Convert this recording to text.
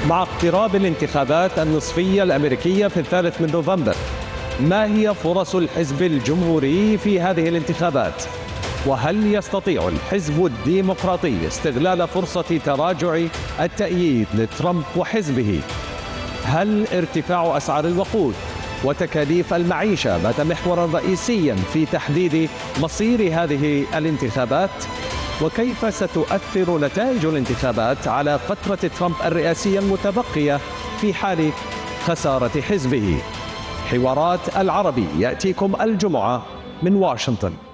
مع اقتراب الانتخابات النصفية الأمريكية في 3 نوفمبر، ما هي فرص الحزب الجمهوري في هذه الانتخابات؟ وهل يستطيع الحزب الديمقراطي استغلال فرصة تراجع التأييد لترامب وحزبه؟ هل ارتفاع أسعار الوقود وتكاليف المعيشة بات محورا رئيسيا في تحديد مصير هذه الانتخابات؟ وكيف ستؤثر نتائج الانتخابات على فترة ترامب الرئاسية المتبقية في حال خسارة حزبه؟ حوارات العربي يأتيكم الجمعة من واشنطن.